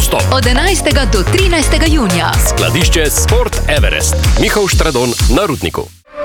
Vstop od 11. do 13. junija. Skladišče Sport Everest. Mihael Štradon na Rudniku.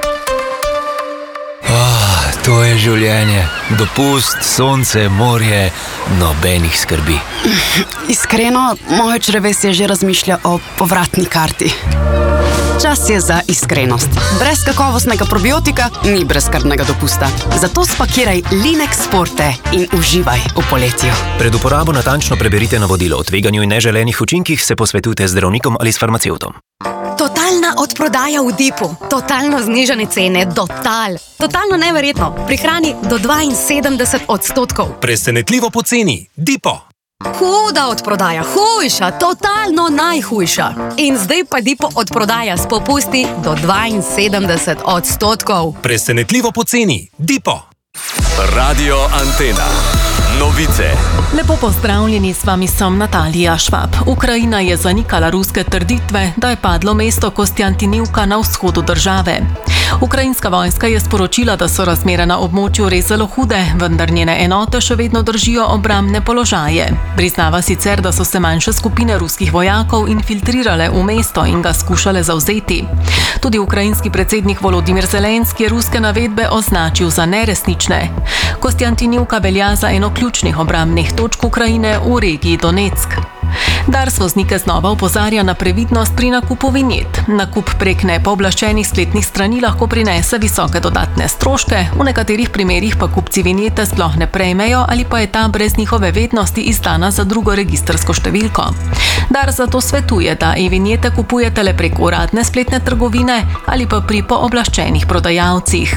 To je življenje. Dopust, sonce, morje, nobenih skrbi. Iskreno, moje črevesje že razmišlja o povratni karti. Čas je za iskrenost. Brez kakovostnega probiotika ni brezskrbnega dopusta. Zato spakiraj Linex Forte in uživaj v poletju. Pred uporabo natančno preberite navodilo o tveganju in neželenih učinkih, se posvetujte z zdravnikom ali s farmacevtom. Totalna odprodaja v Dipu. Totalno znižane cene. Totalno neverjetno. Pri hrani do 72%. Presenetljivo poceni. Dipo. Huda odprodaja. Hujša. Totalno najhujša. In zdaj pa Dipo odprodaja s popusti do 72%. Presenetljivo poceni. Dipo. Radio Antena. Novice. Lepo pozdravljeni, s vami sem Natalija Švab. Ukrajina je zanikala ruske trditve, da je padlo mesto Kostjantinivka na vzhodu države. Ukrajinska vojska je sporočila, da so razmere na območju res zelo hude, vendar njene enote še vedno držijo obrambne položaje. Priznava sicer, da so se manjše skupine ruskih vojakov infiltrirale v mesto in ga skušale zavzeti. Tudi ukrajinski predsednik Volodimir Zelenski je ruske navedbe označil za neresnične. Kostjantinivka velja za eno ključnih obrambnih točk Ukrajine v regiji Donetsk. Dars voznike znova opozarja na previdnost pri nakupu vinjet. Nakup prek nepooblaščenih spletnih strani lahko prinese visoke dodatne stroške, v nekaterih primerih pa kupci vinjete sploh ne prejmejo ali pa je ta brez njihove vednosti izdana za drugo registrsko številko. Dars zato svetuje, da e-vinjete kupujete le prek uradne spletne trgovine ali pa pri pooblaščenih prodajalcih.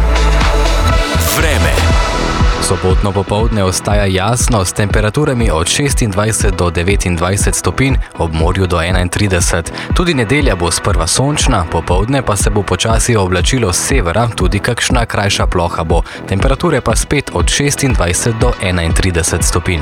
Vreme. Sobotno popoldne ostaja jasno s temperaturami od 26 do 29 stopinj, ob morju do 31. Tudi nedelja bo sprva sončna, popoldne pa se bo počasi oblačilo s severa, tudi kakšna krajša ploha bo. Temperature pa spet od 26 do 31 stopinj.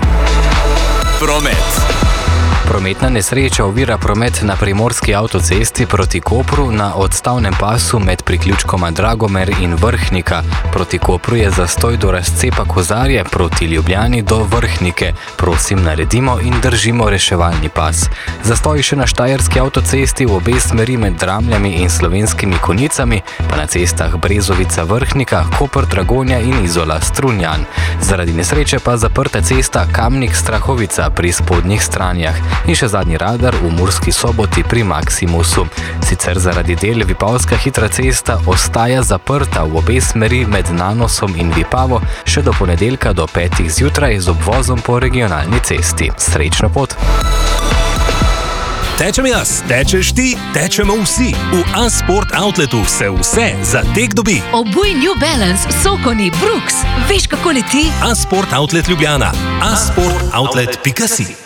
Promet. Prometna nesreča ovira promet na primorski avtocesti proti Kopru na odstavnem pasu med priključkoma Dragomer in Vrhnika. Proti Kopru je zastoj do razcepa Kozarje, proti Ljubljani do Vrhnike. Prosim, naredimo in držimo reševalni pas. Zastoj še na štajerski avtocesti v obe smeri med Dramljami in Slovenskimi Konjicami, pa na cestah Brezovica Vrhnika, Koper Dragonja in Izola Strunjan. Zaradi nesreče pa zaprta cesta Kamnik Strahovica pri spodnjih stranjah. In še zadnji radar v Murski Soboti pri Maksimusu. Sicer zaradi del Vipavska hitra cesta ostaja zaprta v obe smeri med Nanosom in Vipavo še do ponedeljka do 5 zjutraj z obvozom po regionalni cesti. Srečno pot! Tečem jaz, tečeš ti, tečemo vsi. V A-Sport Outletu se vse za tek dobi. Obuj New Balance, Sokoni, Brooks. Veš, kako leti? A-Sport Outlet Ljubljana. asportoutlet.si